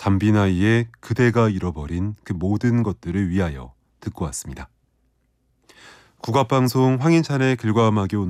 잠비나이의 그대가 잃어버린 그 모든 것들을 위하여 듣고 왔습니다. 국악방송 황인찬의 글과 음악이